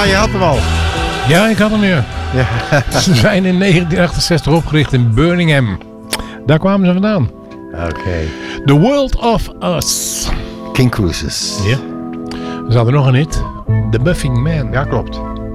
Ja, je had hem al. Ja, ik had hem weer. Ja. Ze zijn in 1968 opgericht in Birmingham. Daar kwamen ze vandaan. Oké. The World of Us. King Cruises. Ja. Er zat er nog een hit. The Buffing Man. Ja, klopt.